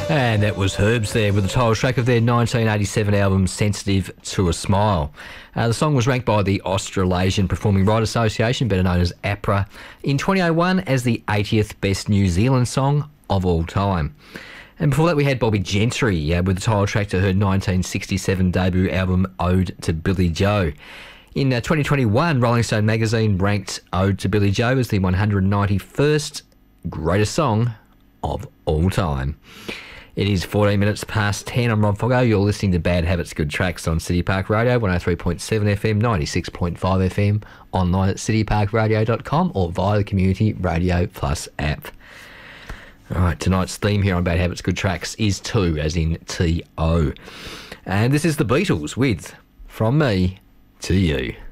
And that was Herbs there with the title track of their 1987 album Sensitive to a Smile. The song was ranked by the Australasian Performing Rights Association, better known as APRA, in 2001 as the 80th best New Zealand song of all time. And before that we had Bobbie Gentry with the title track to her 1967 debut album Ode to Billy Joe. In 2021, Rolling Stone magazine ranked Ode to Billy Joe as the 191st greatest song of all time. It is 14 minutes past 10. I'm Rob Foggo. You're listening to Bad Habits, Good Tracks on City Park Radio, 103.7 FM, 96.5 FM, online at cityparkradio.com or via the Community Radio Plus app. All right, tonight's theme here on Bad Habits, Good Tracks is two, as in T-O. And this is the Beatles with From Me to You.